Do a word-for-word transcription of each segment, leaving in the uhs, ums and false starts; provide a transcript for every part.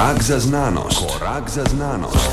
Korak za znanost. Korak za znanost.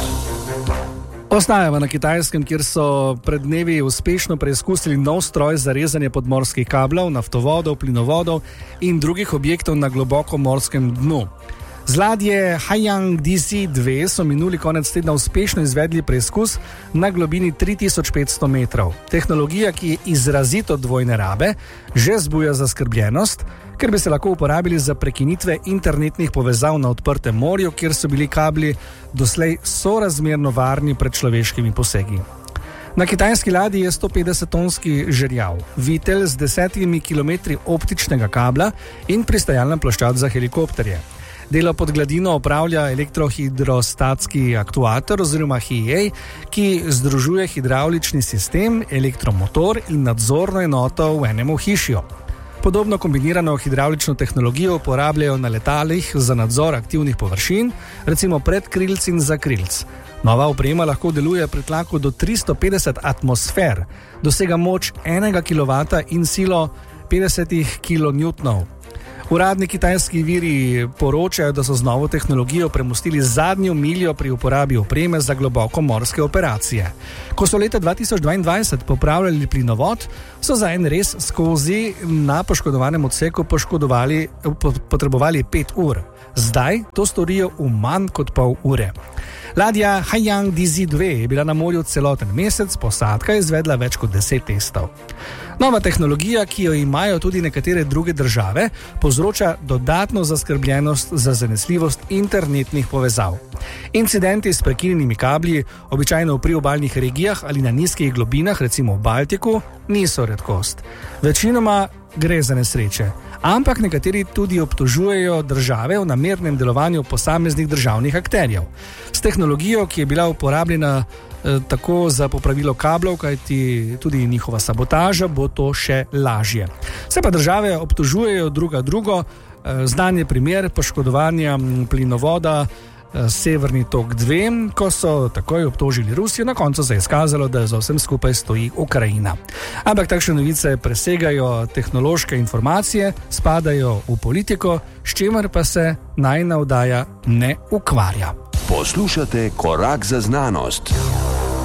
Ostajamo na Kitajskem, kjer so pred dnevi uspešno preizkusili nov stroj za rezanje podmorskih kablov, naftovodov, plinovodov in drugih objektov na globokom morskem dnu. Z ladje Haiyang D Z dve so minuli konec tedna uspešno izvedli preizkus na globini tri tisoč petsto metrov. Tehnologija, ki je izrazito dvojne rabe, že zbuja zaskrbljenost, ker bi se lahko uporabili za prekinitve internetnih povezav na odprtem morju, kjer so bili kabli doslej sorazmerno varni pred človeškimi posegi. Na kitajski ladji je sto petdeset tonski žerjav, vitel z desetimi kilometri optičnega kabla in pristajalna ploščad za helikopterje. Delo pod gladino opravlja elektrohidrostatski aktuator oziroma H I A, ki združuje hidravlični sistem, elektromotor in nadzorno enoto v enem ohišju. Podobno kombinirano hidravlično tehnologijo uporabljajo na letalih za nadzor aktivnih površin, recimo predkrilc in zakrilc. Nova oprema lahko deluje pri tlaku do tristo petdeset atmosfer, dosega moč enega kilovata in silo petdeset kilonewtonov. Uradni kitajski viri poročajo, da so z novo tehnologijo premostili zadnjo miljo pri uporabi opreme za globoko morske operacije. Ko so leta dva tisoč dvaindvajset popravljali plinovod, so za en rez skozi na poškodovanem odseku poškodovali, potrebovali pet ur. Zdaj to storijo v manj kot pol ure. Ladja Haiyang D Z dve je bila na morju celoten mesec, posadka je izvedla več kot deset testov. Nova tehnologija, ki jo imajo tudi nekatere druge države, povzroča dodatno zaskrbljenost za zanesljivost internetnih povezav. Incidenti s prekinjenimi kabli, običajno v priobalnih regijah ali na nizkih globinah, recimo v Baltiku, niso redkost. Večinoma gre za nesreče, ampak nekateri tudi obtožujejo države v namernem delovanju posameznih državnih akterjev. S tehnologijo, ki je bila uporabljena eh, tako za popravilo kablov, kajti tudi njihova sabotaža, bo to še lažje. Se pa države obtožujejo druga drugo, eh, znan je primer poškodovanja plinovoda Severni tok dve, ko so takoj obtožili Rusijo, na koncu se je izkazalo, da za vsem skupaj stoji Ukrajina. Ampak takšne novice presegajo tehnološke informacije, spadajo v politiko, s čimer pa se najina oddaja ne ukvarja. Poslušate Korak za znanost.